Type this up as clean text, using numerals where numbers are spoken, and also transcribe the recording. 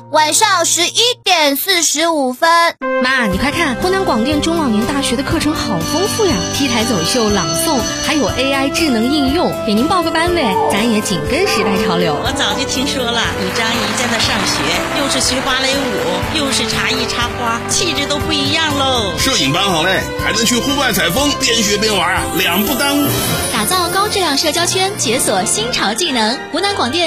晚上11:45。 妈，你快看，湖南广电中老年大学的课程好丰富呀，T台走秀、朗诵，还有 AI 智能应用，给您报个班呗，咱也紧跟时代潮流。 我早就听说了，你张姨在那上学，又是学芭蕾舞，又是茶艺插花，气质都不一样喽。 摄影班好嘞，还能去户外采风，边学边玩啊，两不耽误。 打造高质量社交圈，解锁新潮技能。湖南广电